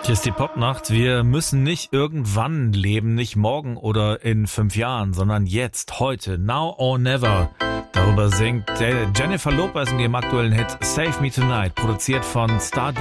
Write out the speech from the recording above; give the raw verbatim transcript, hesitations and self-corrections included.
Hier ist die Popnacht. Wir müssen nicht irgendwann leben, nicht morgen oder in fünf Jahren, sondern jetzt, heute, now or never. Darüber singt Jennifer Lopez in ihrem aktuellen Hit Save Me Tonight, produziert von Star